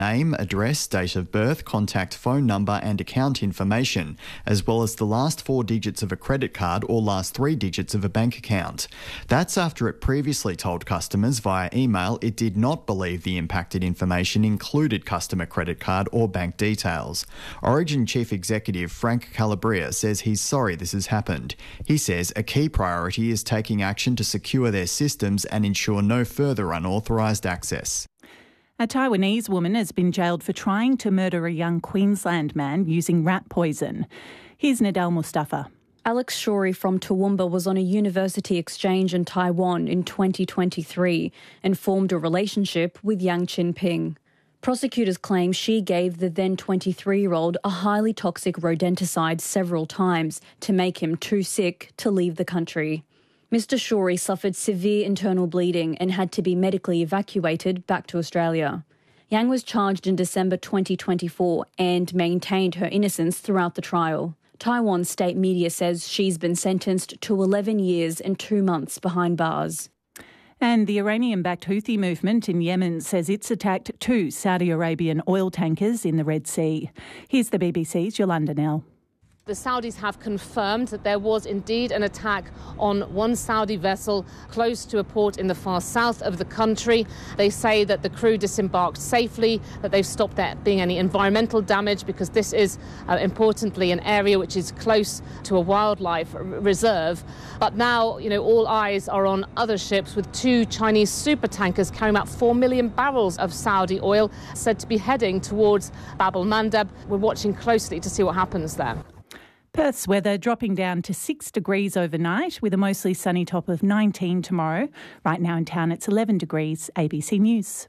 name, address, date of birth, contact phone number and account information, as well as the last 4 digits of a credit card or last 3 digits of a bank account. That's after it previously told customers via email it did not believe the impacted information included customer credit card or bank details. Origin Chief Executive Frank Calabria says he's sorry this has happened. He says a key priority is taking action to secure their systems and ensure no further unauthorised access. A Taiwanese woman has been jailed for trying to murder a young Queensland man using rat poison. Here's Nadal Mustafa. Alex Shorey from Toowoomba was on a university exchange in Taiwan in 2023 and formed a relationship with Yang Chinping. Prosecutors claim she gave the then 23-year-old a highly toxic rodenticide several times to make him too sick to leave the country. Mr. Shorey suffered severe internal bleeding and had to be medically evacuated back to Australia. Yang was charged in December 2024 and maintained her innocence throughout the trial. Taiwan state media says she's been sentenced to 11 years and 2 months behind bars. And the Iranian-backed Houthi movement in Yemen says it's attacked 2 Saudi Arabian oil tankers in the Red Sea. Here's the BBC's Yolanda Nell. The Saudis have confirmed that there was indeed an attack on one Saudi vessel close to a port in the far south of the country. They say that the crew disembarked safely, that they've stopped there being any environmental damage because this is, importantly, an area which is close to a wildlife reserve. But now, all eyes are on other ships with 2 Chinese super tankers carrying about 4 million barrels of Saudi oil said to be heading towards Bab el-Mandeb. We're watching closely to see what happens there. Perth's weather dropping down to 6 degrees overnight with a mostly sunny top of 19 tomorrow. Right now in town it's 11 degrees. ABC News.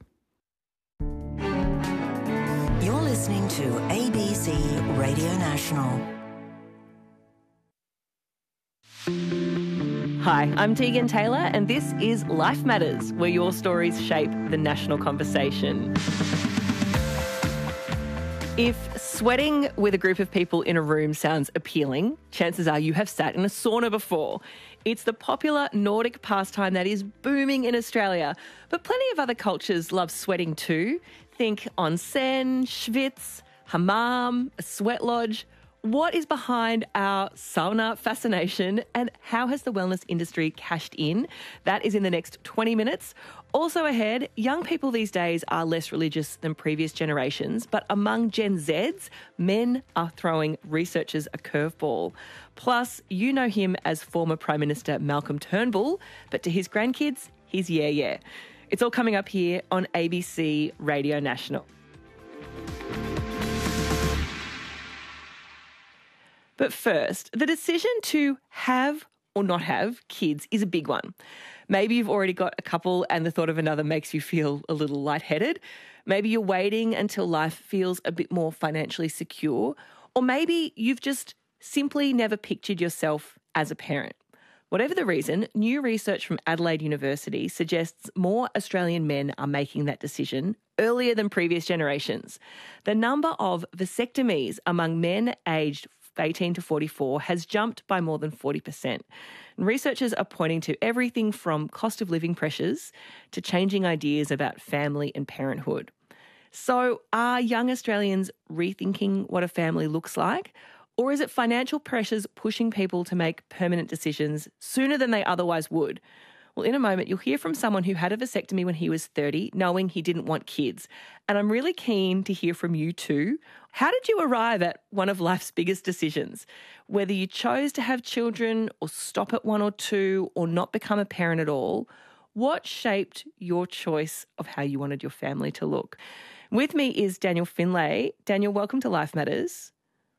You're listening to ABC Radio National. Hi, I'm Tegan Taylor and this is Life Matters, where your stories shape the national conversation. If sweating with a group of people in a room sounds appealing, chances are you have sat in a sauna before. It's the popular Nordic pastime that is booming in Australia, but plenty of other cultures love sweating too. Think onsen, schwitz, hammam, a sweat lodge. What is behind our sauna fascination and how has the wellness industry cashed in? That is in the next 20 minutes. Also ahead, young people these days are less religious than previous generations, but among Gen Zs, men are throwing researchers a curveball. Plus, you know him as former Prime Minister Malcolm Turnbull, but to his grandkids, he's yeah. It's all coming up here on ABC Radio National. But first, the decision to have or not have kids is a big one. Maybe you've already got a couple and the thought of another makes you feel a little lightheaded. Maybe you're waiting until life feels a bit more financially secure. Or maybe you've just simply never pictured yourself as a parent. Whatever the reason, new research from Adelaide University suggests more Australian men are making that decision earlier than previous generations. The number of vasectomies among men aged 18 to 44 has jumped by more than 40%. And researchers are pointing to everything from cost of living pressures to changing ideas about family and parenthood. So are young Australians rethinking what a family looks like? Or is it financial pressures pushing people to make permanent decisions sooner than they otherwise would? Well, in a moment, you'll hear from someone who had a vasectomy when he was 30, knowing he didn't want kids. And I'm really keen to hear from you too. How did you arrive at one of life's biggest decisions? Whether you chose to have children or stop at 1 or 2 or not become a parent at all, what shaped your choice of how you wanted your family to look? With me is Daniel Finlay. Daniel, welcome to Life Matters.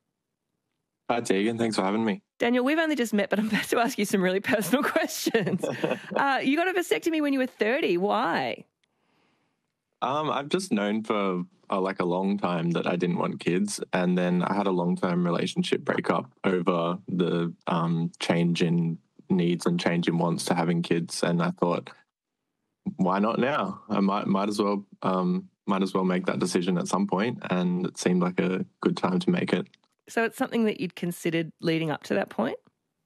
Hi, Tegan. Thanks for having me. Daniel, we've only just met, but I'm about to ask you some really personal questions. You got a vasectomy when you were 30. Why? I've just known for a long time that I didn't want kids, and then I had a long-term relationship breakup over the change in needs and change in wants to having kids, and I thought, why not now? I might as well make that decision at some point, and it seemed like a good time to make it. So it's something that you'd considered leading up to that point?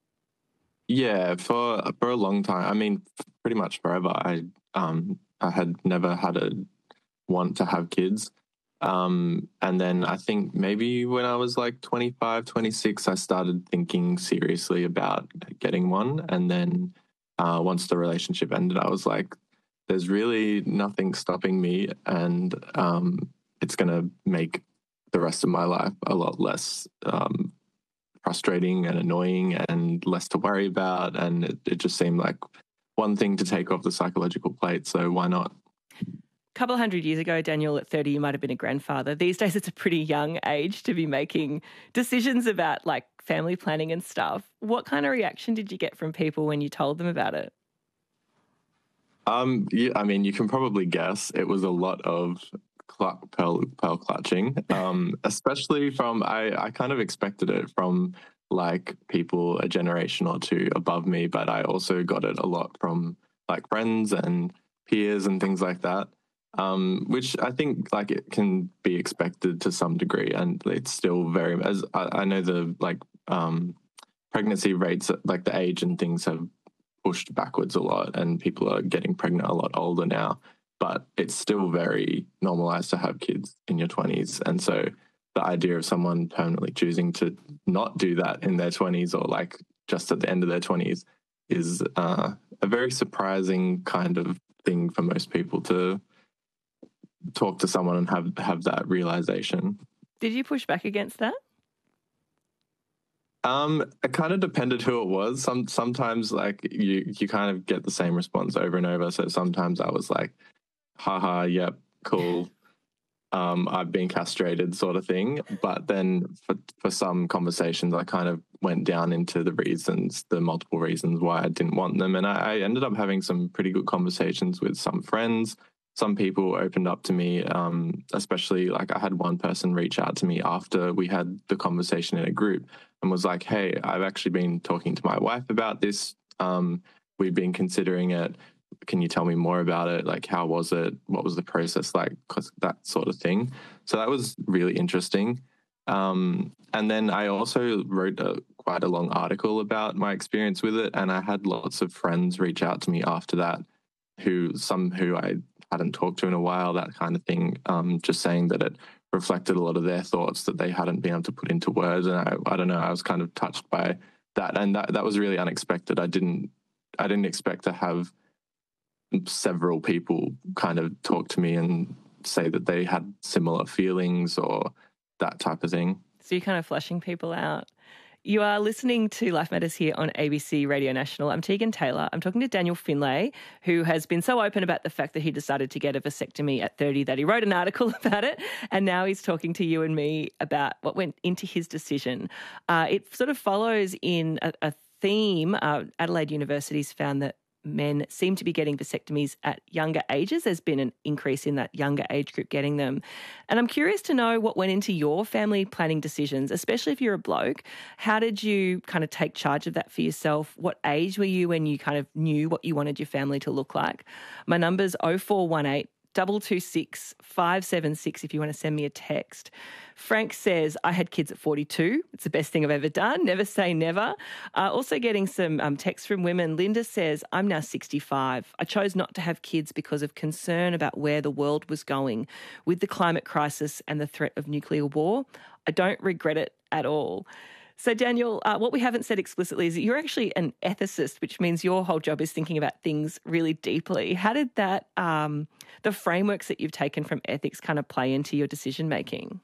Yeah, for a long time. I mean, pretty much forever. I had never had a want to have kids. And then I think maybe when I was like 25, 26, I started thinking seriously about getting one. And then once the relationship ended, I was like, there's really nothing stopping me. And it's going to make the rest of my life a lot less frustrating and annoying and less to worry about. And it just seemed like one thing to take off the psychological plate. So why not? Couple of 100 years ago, Daniel, at 30, you might have been a grandfather. These days, it's a pretty young age to be making decisions about like family planning and stuff. What kind of reaction did you get from people when you told them about it? Yeah, I mean, you can probably guess it was a lot of pearl clutching, especially from, I kind of expected it from like people a generation or two above me, but I also got it a lot from like friends and peers and things like that. Which I think like it can be expected to some degree, and it's still very, as I know the like pregnancy rates, like the age and things have pushed backwards a lot, and people are getting pregnant a lot older now, but it's still very normalized to have kids in your 20s. And so the idea of someone permanently choosing to not do that in their 20s or like just at the end of their 20s is a very surprising kind of thing for most people to talk to someone and have that realization. Did you push back against that? It kind of depended who it was. Sometimes like you kind of get the same response over and over. So sometimes I was like, haha, yep, cool. I've been castrated sort of thing. But then for some conversations, I kind of went down into the multiple reasons why I didn't want them. And I ended up having some pretty good conversations with some friends. Some people opened up to me, especially like I had one person reach out to me after we had the conversation in a group and was like, hey, I've actually been talking to my wife about this. We've been considering it. Can you tell me more about it? Like, how was it? What was the process like? That sort of thing. So that was really interesting. And then I also wrote quite a long article about my experience with it. And I had lots of friends reach out to me after that, who I hadn't talked to in a while, that kind of thing, just saying that it reflected a lot of their thoughts that they hadn't been able to put into words. And I don't know, I was kind of touched by that. And that was really unexpected. I didn't expect to have several people kind of talk to me and say that they had similar feelings or that type of thing. So you're kind of fleshing people out. You are listening to Life Matters here on ABC Radio National. I'm Tegan Taylor. I'm talking to Daniel Finlay, who has been so open about the fact that he decided to get a vasectomy at 30 that he wrote an article about it, and now he's talking to you and me about what went into his decision. It sort of follows in a theme. Adelaide University's found that men seem to be getting vasectomies at younger ages. There's been an increase in that younger age group getting them. And I'm curious to know what went into your family planning decisions, especially if you're a bloke. How did you kind of take charge of that for yourself? What age were you when you kind of knew what you wanted your family to look like? My number's 0418 226 576 if you want to send me a text. Frank says, I had kids at 42. It's the best thing I've ever done. Never say never. Also getting some texts from women. Linda says, I'm now 65. I chose not to have kids because of concern about where the world was going with the climate crisis and the threat of nuclear war. I don't regret it at all. So, Daniel, what we haven't said explicitly is that you're actually an ethicist, which means your whole job is thinking about things really deeply. How did that, the frameworks that you've taken from ethics kind of play into your decision-making?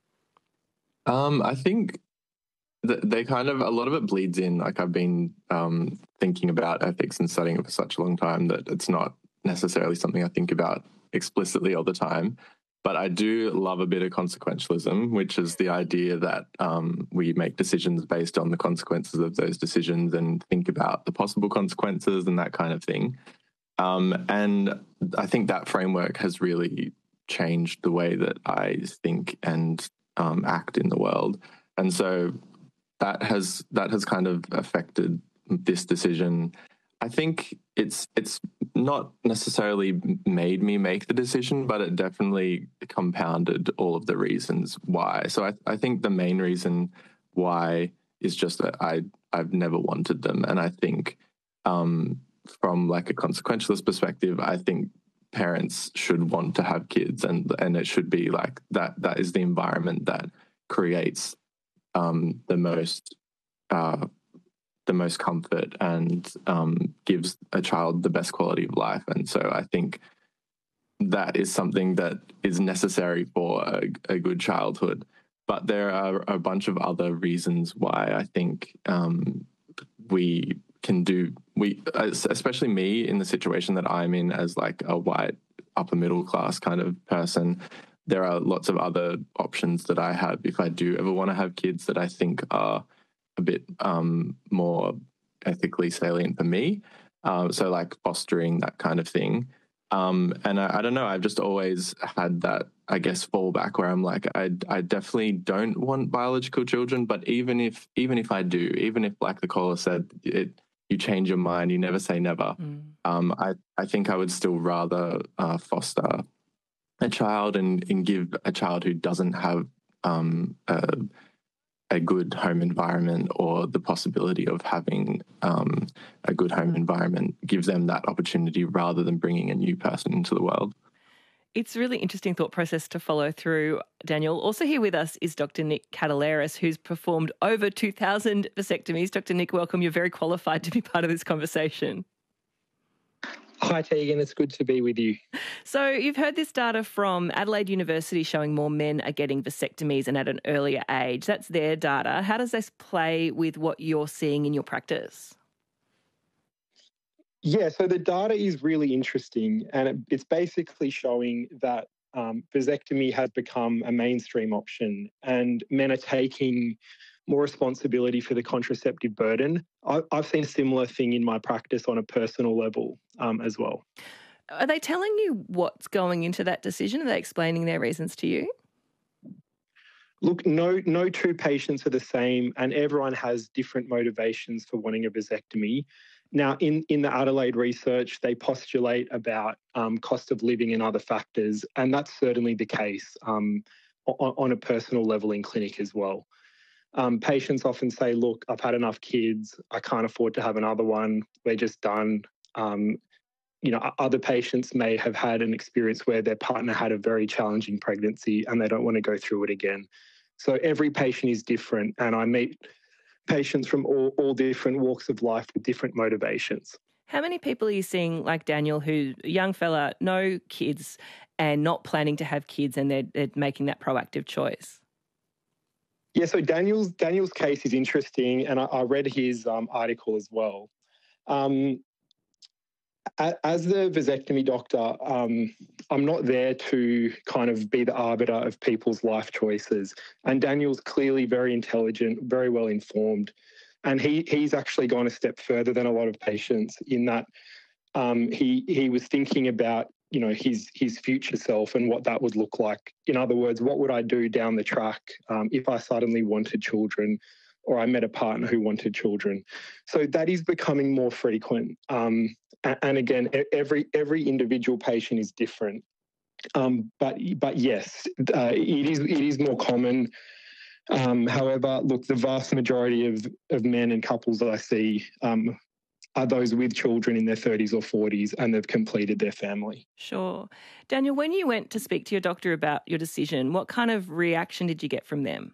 I think they kind of, a lot of it bleeds in. Like I've been thinking about ethics and studying it for such a long time that it's not necessarily something I think about explicitly all the time. But I do love a bit of consequentialism, which is the idea that we make decisions based on the consequences of those decisions and think about the possible consequences and that kind of thing. And I think that framework has really changed the way that I think and act in the world. And so that has kind of affected this decision. I think it's not necessarily made me make the decision, but it definitely compounded all of the reasons why. So I think the main reason why is just that I've never wanted them. And I think from like a consequentialist perspective, I think parents should want to have kids, and it should be like that. That is the environment that creates the most comfort and gives a child the best quality of life. And so I think that is something that is necessary for a good childhood. But there are a bunch of other reasons why I think we can do, especially me in the situation that I'm in as like a white upper middle class kind of person, there are lots of other options that I have if I do ever want to have kids that I think are a bit more ethically salient for me. So like fostering, that kind of thing. And I don't know, I've just always had that, I guess, fallback where I'm like, I definitely don't want biological children, but even if I do, even if, like the caller said, you change your mind, you never say never. I think I would still rather foster a child and give a child who doesn't have a good home environment or the possibility of having a good home environment, give them that opportunity rather than bringing a new person into the world. It's a really interesting thought process to follow through, Daniel. Also here with us is Dr. Nick Cataleras, who's performed over 2,000 vasectomies. Dr. Nick, welcome. You're very qualified to be part of this conversation. Hi, Tegan. It's good to be with you. So you've heard this data from Adelaide University showing more men are getting vasectomies and at an earlier age. That's their data. How does this play with what you're seeing in your practice? Yeah, so the data is really interesting, and it's basically showing that vasectomy has become a mainstream option and men are taking more responsibility for the contraceptive burden. I've seen a similar thing in my practice on a personal level as well. Are they telling you what's going into that decision? Are they explaining their reasons to you? Look, no two patients are the same, and everyone has different motivations for wanting a vasectomy. Now, in the Adelaide research, they postulate about cost of living and other factors, and that's certainly the case on a personal level in clinic as well. Patients often say, look, I've had enough kids, I can't afford to have another one, we're just done. Other patients may have had an experience where their partner had a very challenging pregnancy and they don't want to go through it again. So every patient is different, and I meet patients from all different walks of life with different motivations. How many people are you seeing, like Daniel, who's a young fella, no kids and not planning to have kids, and they're making that proactive choice? Yeah, so Daniel's case is interesting, and I read his article as well. As the vasectomy doctor, I'm not there to kind of be the arbiter of people's life choices. And Daniel's clearly very intelligent, very well informed. And he's actually gone a step further than a lot of patients in that he was thinking about, his future self and what that would look like. In other words, what would I do down the track if I suddenly wanted children, or I met a partner who wanted children? So that is becoming more frequent. And again, every individual patient is different. But yes, it is more common. However, look, the vast majority of men and couples that I see are those with children in their 30s or 40s, and they've completed their family. Sure. Daniel, when you went to speak to your doctor about your decision, what kind of reaction did you get from them?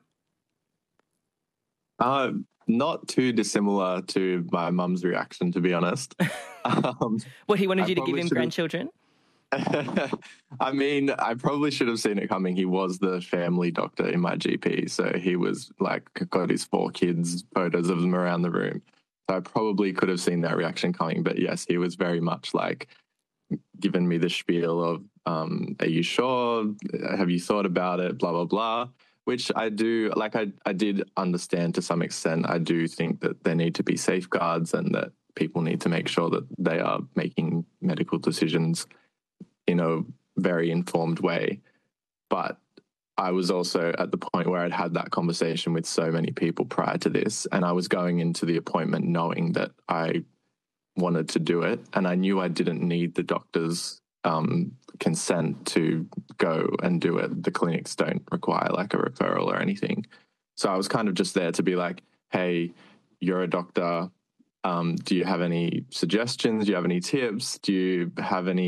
Not too dissimilar to my mum's reaction, to be honest. What, he wanted you to give him grandchildren? I mean, I probably should have seen it coming. He was the family doctor in my GP, so he was like got his 4 kids, photos of them around the room. So I probably could have seen that reaction coming. But yes, he was very much like giving me the spiel of, are you sure? Have you thought about it? Blah, blah, blah. Which I do, like I did understand to some extent. I do think that there need to be safeguards and that people need to make sure that they are making medical decisions in a very informed way. But I was also at the point where I'd had that conversation with so many people prior to this, and I was going into the appointment knowing that I wanted to do it, and I knew I didn't need the doctor's consent to go and do it. The clinics don't require like a referral or anything. So I was kind of just there to be like, hey, you're a doctor. Do you have any suggestions? Do you have any tips? Do you have any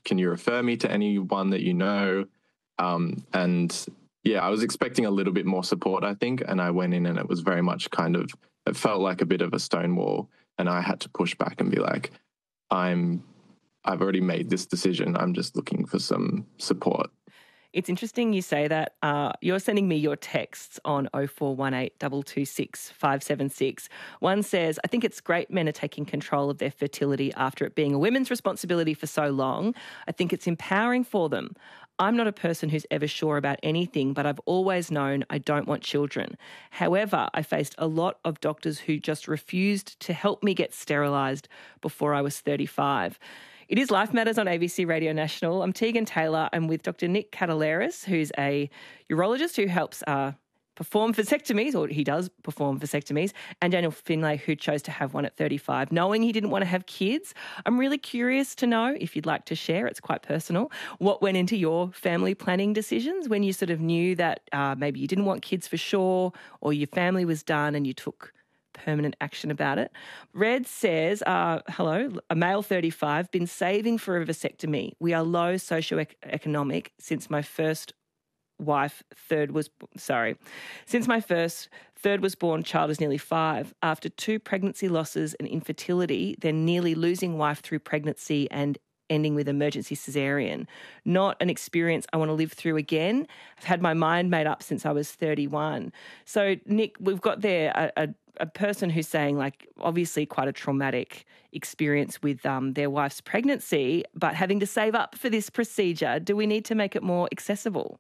can you refer me to anyone that you know? And yeah, I was expecting a little bit more support, I think. And I went in and it was very much it felt like a bit of a stonewall. And I had to push back and be like, I've already made this decision. I'm just looking for some support. It's interesting you say that. You're sending me your texts on 0418 226 576. One says, I think it's great men are taking control of their fertility after it being a women's responsibility for so long. I think it's empowering for them. I'm not a person who's ever sure about anything, but I've always known I don't want children. However, I faced a lot of doctors who just refused to help me get sterilised before I was 35. It is Life Matters on ABC Radio National. I'm Tegan Taylor. I'm with Dr. Nick Cataleras, who's a urologist who helps perform vasectomies, or he does perform vasectomies, and Daniel Finlay, who chose to have one at 35, knowing he didn't want to have kids. I'm really curious to know, if you'd like to share, it's quite personal, what went into your family planning decisions when you sort of knew that maybe you didn't want kids for sure, or your family was done and you took permanent action about it. Red says, hello, a male 35, been saving for a vasectomy. We are low socioeconomic since my first third was born child is nearly 5. After 2 pregnancy losses and infertility, then nearly losing wife through pregnancy and ending with emergency caesarean. Not an experience I want to live through again. I've had my mind made up since I was 31. So, Nick, we've got there a person who's saying, like, obviously quite a traumatic experience with their wife's pregnancy, but having to save up for this procedure. Do we need to make it more accessible?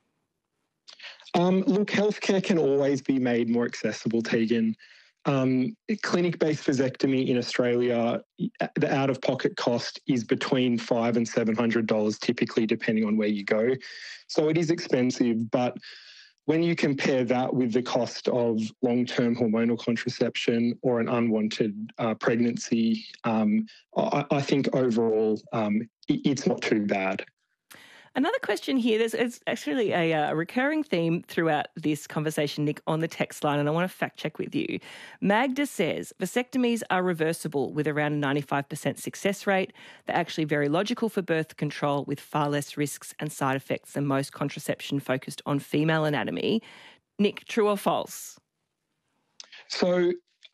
Look, healthcare can always be made more accessible, Tegan. Clinic-based vasectomy in Australia, the out-of-pocket cost is between $500 and $700 typically, depending on where you go. So it is expensive, but when you compare that with the cost of long-term hormonal contraception or an unwanted pregnancy, I think overall it's not too bad. Another question here, there's actually a recurring theme throughout this conversation, Nick, on the text line, and I want to fact check with you. Magda says, vasectomies are reversible with around a 95% success rate. They're actually very logical for birth control with far less risks and side effects than most contraception focused on female anatomy. Nick, true or false? So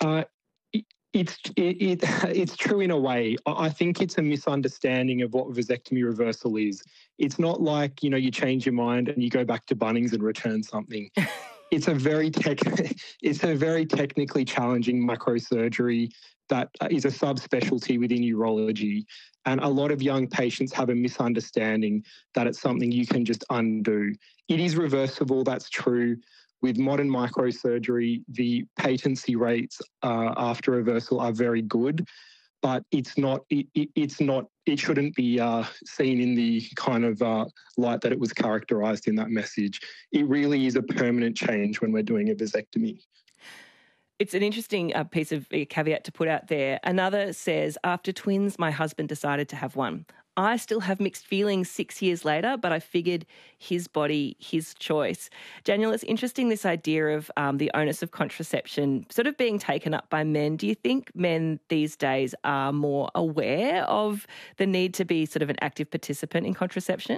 it's true in a way. I think it's a misunderstanding of what vasectomy reversal is. It's not like, you change your mind and you go back to Bunnings and return something. It's a very technically challenging microsurgery that is a subspecialty within urology. And a lot of young patients have a misunderstanding that it's something you can just undo. It is reversible, that's true. With modern microsurgery, the patency rates after reversal are very good, but it shouldn't be seen in the kind of light that it was characterised in that message. It really is a permanent change when we're doing a vasectomy. It's an interesting piece of caveat to put out there. Another says, after twins, my husband decided to have one. I still have mixed feelings 6 years later, but I figured his body, his choice. Daniel, it's interesting, this idea of the onus of contraception sort of being taken up by men. Do you think men these days are more aware of the need to be sort of an active participant in contraception?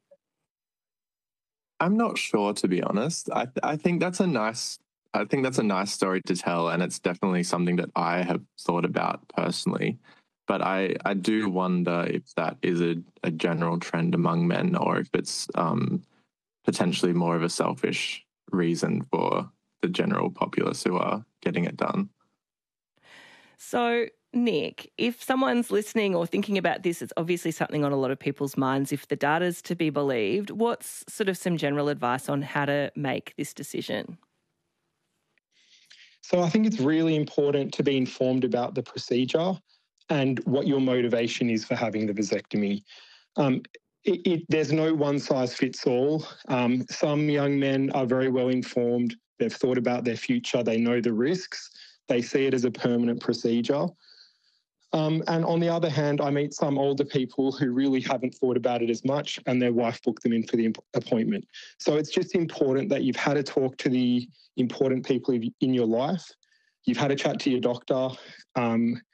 I'm not sure, to be honest. I think that's a nice story to tell, and it's definitely something that I have thought about personally. But I do wonder if that is a general trend among men, or if it's potentially more of a selfish reason for the general populace who are getting it done. So, Nick, if someone's listening or thinking about this, it's obviously something on a lot of people's minds. If the data's to be believed, what's sort of some general advice on how to make this decision? So I think it's really important to be informed about the procedure and what your motivation is for having the vasectomy. There's no one-size-fits-all. Some young men are very well informed. They've thought about their future. They know the risks. They see it as a permanent procedure. And on the other hand, I meet some older people who really haven't thought about it as much, and their wife booked them in for the appointment. So it's just important that you've had a talk to the important people in your life. You've had a chat to your doctor.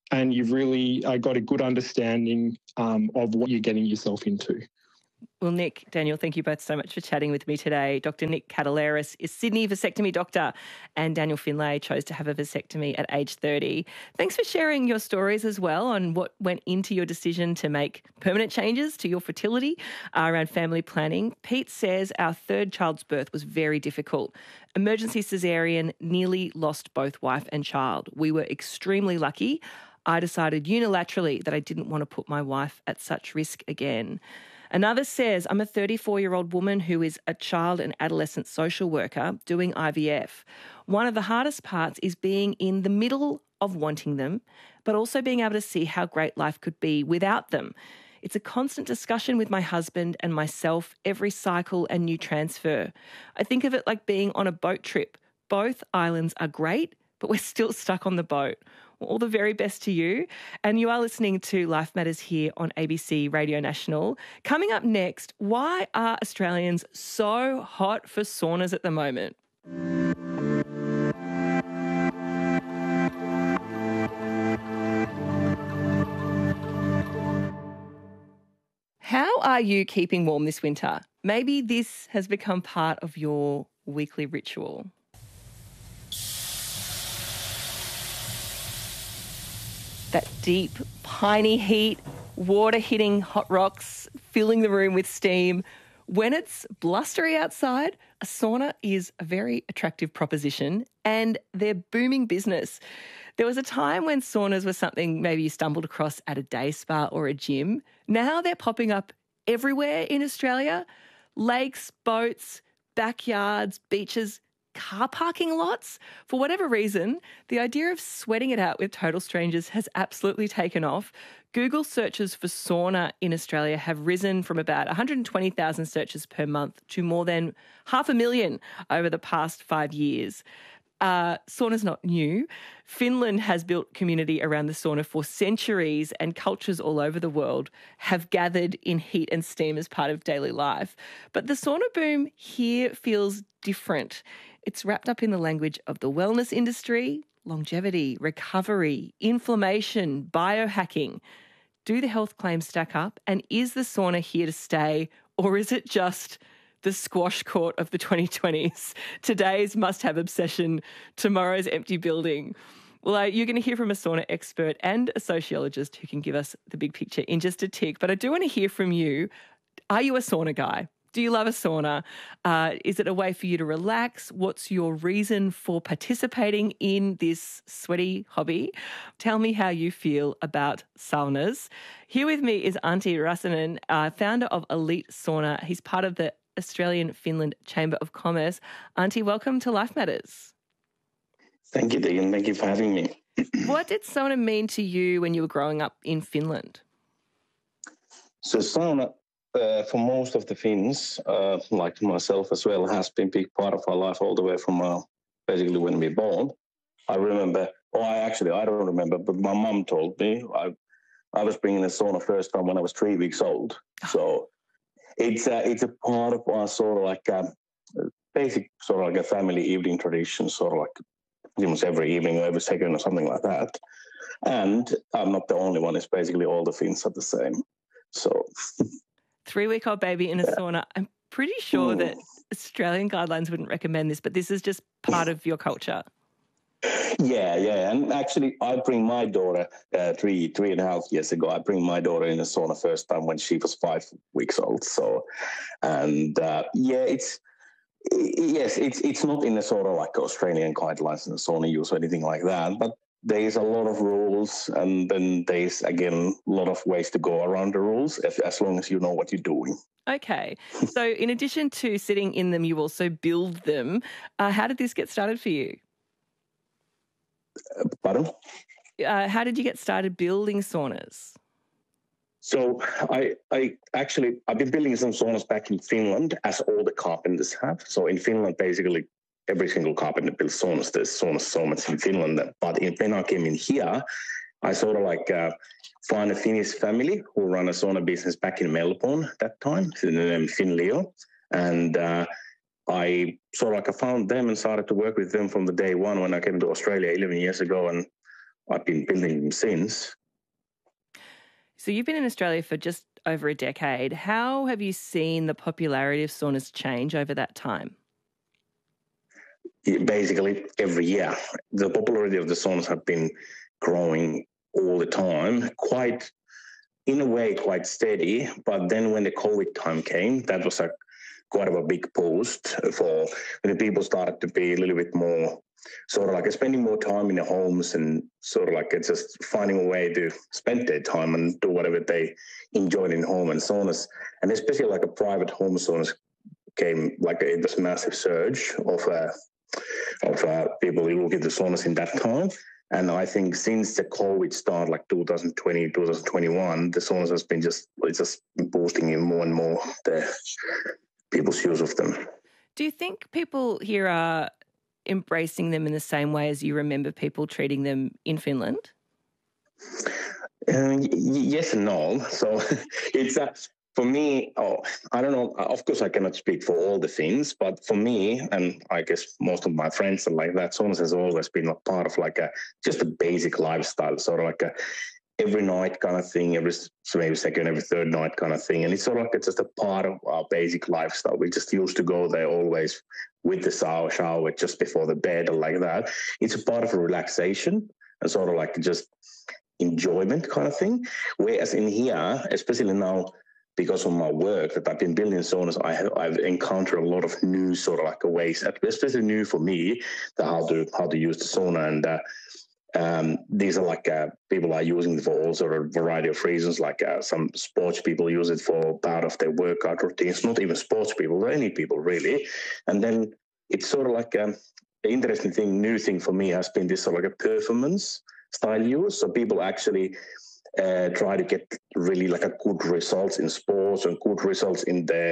and you've really got a good understanding of what you're getting yourself into. Well, Nick, Daniel, thank you both so much for chatting with me today. Dr. Nick Cataleras is Sydney vasectomy doctor, and Daniel Finlay chose to have a vasectomy at age 30. Thanks for sharing your stories as well on what went into your decision to make permanent changes to your fertility around family planning. Pete says our third child's birth was very difficult. Emergency caesarean, nearly lost both wife and child. We were extremely lucky. I decided unilaterally that I didn't want to put my wife at such risk again. Another says, I'm a 34-year-old woman who is a child and adolescent social worker doing IVF. One of the hardest parts is being in the middle of wanting them, but also being able to see how great life could be without them. It's a constant discussion with my husband and myself every cycle and new transfer. I think of it like being on a boat trip. Both islands are great, but we're still stuck on the boat. All the very best to you. And you are listening to Life Matters here on ABC Radio National. Coming up next, why are Australians so hot for saunas at the moment? How are you keeping warm this winter? Maybe this has become part of your weekly ritual. That deep, piney heat, water hitting hot rocks, filling the room with steam. When it's blustery outside, a sauna is a very attractive proposition and they're booming business. There was a time when saunas were something maybe you stumbled across at a day spa or a gym. Now they're popping up everywhere in Australia. Lakes, boats, backyards, beaches, car parking lots. For whatever reason, the idea of sweating it out with total strangers has absolutely taken off. Google searches for sauna in Australia have risen from about 120,000 searches per month to more than 500,000 over the past 5 years. Sauna's not new. Finland has built community around the sauna for centuries, and cultures all over the world have gathered in heat and steam as part of daily life. But the sauna boom here feels different. It's wrapped up in the language of the wellness industry, longevity, recovery, inflammation, biohacking. Do the health claims stack up? And is the sauna here to stay, or is it just the squash court of the 2020s? Today's must-have obsession, tomorrow's empty building. Well, you're going to hear from a sauna expert and a sociologist who can give us the big picture in just a tick. But I do want to hear from you. Are you a sauna guy? Do you love a sauna? Is it a way for you to relax? What's your reason for participating in this sweaty hobby? Tell me how you feel about saunas. Here with me is Antti Räsänen, founder of Elite Sauna. He's part of the Australian-Finland Chamber of Commerce. Antti, welcome to Life Matters. Thank you, Deegan. Thank you for having me. What did sauna mean to you when you were growing up in Finland? So sauna, for most of the Finns, like myself as well, has been a big part of our life all the way from basically when we were born. I remember, I don't remember, but my mum told me I was bringing the sauna first time when I was 3 weeks old. So it's a part of our sort of like a basic sort of like a family evening tradition, sort of like almost every evening or every second or something like that. And I'm not the only one. It's basically all the Finns are the same. So 3-week-old baby in a sauna. I'm pretty sure that Australian guidelines wouldn't recommend this, but this is just part of your culture. Yeah. And actually, I bring my daughter 3.5 years ago. I bring my daughter in a sauna first time when she was 5 weeks old. So, and it's not in the sort of like Australian guidelines and sauna use or anything like that, but there's a lot of rules, and then there's, again, a lot of ways to go around the rules as long as you know what you're doing. Okay. So in addition to sitting in them, you also build them. How did this get started for you? Pardon? How did you get started building saunas? So I've been building some saunas back in Finland, as all the carpenters have. So in Finland, basically, every single carpenter builds saunas. There's saunas so much in Finland. But when I came in here, I sort of like found a Finnish family who run a sauna business back in Melbourne at that time, Finleo. And I sort of like I found them and started to work with them from the day one when I came to Australia 11 years ago. And I've been building them since. So you've been in Australia for just over a decade. How have you seen the popularity of saunas change over that time? Basically, every year. The popularity of the saunas have been growing all the time, in a way, quite steady. But then when the COVID time came, that was quite of a big boost for when the people started to be a little bit more sort of like spending more time in their homes and sort of like just finding a way to spend their time and do whatever they enjoyed in home. And saunas, and especially like a private home saunas came, like it was a massive surge of people who look at the saunas in that time. And I think since the COVID started, like 2020, 2021, the saunas has been just boosting in more and more the people's use of them. Do you think people here are embracing them in the same way as you remember people treating them in Finland? Yes and no. So it's for me, I don't know. Of course, I cannot speak for all the Finns, but for me, and I guess most of my friends are like that, saunas has always been a part of like just a basic lifestyle, sort of like a every night kind of thing, maybe second, every third night kind of thing. And it's sort of like it's just a part of our basic lifestyle. We just used to go there always with the shower just before the bed or like that. It's a part of a relaxation and sort of like just enjoyment kind of thing. Whereas in here, especially now, because of my work that I've been building saunas, I've encountered a lot of new sort of like ways, especially new for me, how to use the sauna. And these are like people are using it for all sort of variety of reasons. Like some sports people use it for part of their workout routines. Not even sports people, but any people really. And then it's sort of like the interesting thing, new thing for me has been this sort of like a performance style use. So people actually try to get really like a good results in sports and good results in their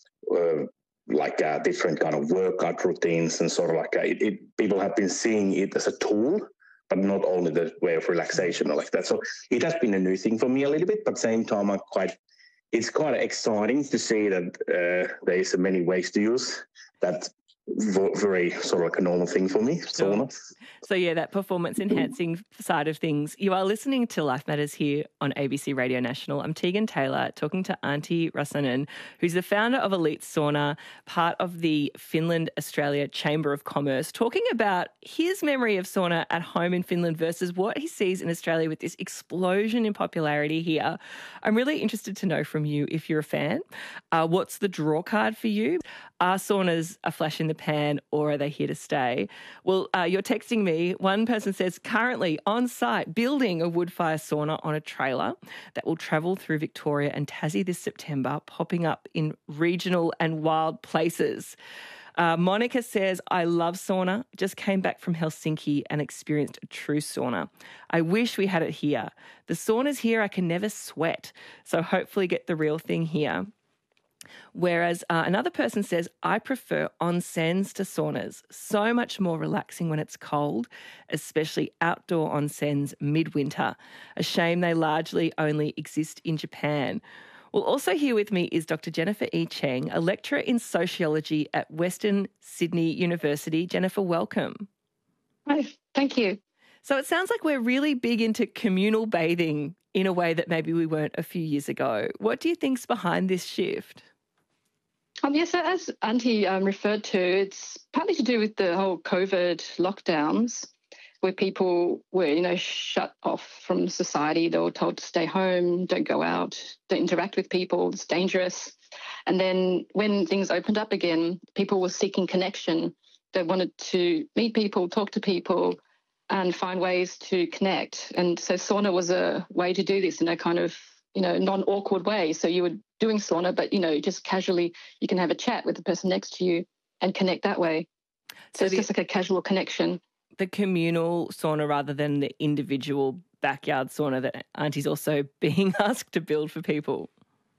different kind of workout routines, and sort of like people have been seeing it as a tool, but not only the way of relaxation or like that. So it has been a new thing for me a little bit, but at the same time, it's quite exciting to see that there is many ways to use that. Very sort of like a normal thing for me, sauna. So yeah, that performance enhancing side of things. You are listening to Life Matters here on ABC Radio National. I'm Tegan Taylor, talking to Antti Räsänen, who's the founder of Elite Sauna, part of the Finland-Australia Chamber of Commerce, talking about his memory of sauna at home in Finland versus what he sees in Australia with this explosion in popularity here. I'm really interested to know from you, if you're a fan, what's the draw card for you? Are saunas a flash in the pan, or are they here to stay? Well, you're texting me. One person says, currently on site building a wood fire sauna on a trailer that will travel through Victoria and Tassie this September, popping up in regional and wild places. Monica says, I love sauna. Just came back from Helsinki and experienced a true sauna. I wish we had it here. The saunas here, I can never sweat. So hopefully get the real thing here. Whereas another person says, I prefer onsens to saunas. So much more relaxing when it's cold, especially outdoor onsens midwinter. A shame they largely only exist in Japan. Well, also here with me is Dr. Jennifer E. Cheng, a lecturer in sociology at Western Sydney University. Jennifer, welcome. Hi, thank you. So it sounds like we're really big into communal bathing in a way that maybe we weren't a few years ago. What do you think's behind this shift? Yes, so as Antti referred to, it's partly to do with the whole COVID lockdowns, where people were, shut off from society. They were told to stay home, don't go out, don't interact with people, it's dangerous. And then when things opened up again, people were seeking connection. They wanted to meet people, talk to people, and find ways to connect. And so sauna was a way to do this in a kind of, non-awkward way. So you were doing sauna, but, just casually you can have a chat with the person next to you and connect that way. So it's just like a casual connection. The communal sauna rather than the individual backyard sauna that Auntie's also being asked to build for people.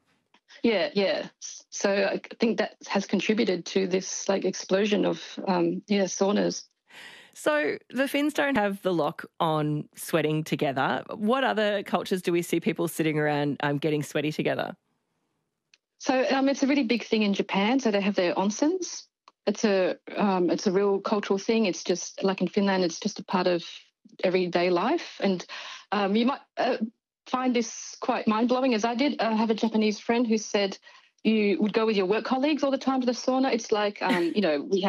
Yeah. So I think that has contributed to this explosion of saunas. So the Finns don't have the lock on sweating together. What other cultures do we see people sitting around getting sweaty together? So it's a really big thing in Japan. So they have their onsens. It's a real cultural thing. It's just like in Finland, it's just a part of everyday life. And you might find this quite mind-blowing, as I did. I have a Japanese friend who said you would go with your work colleagues all the time to the sauna. It's like, we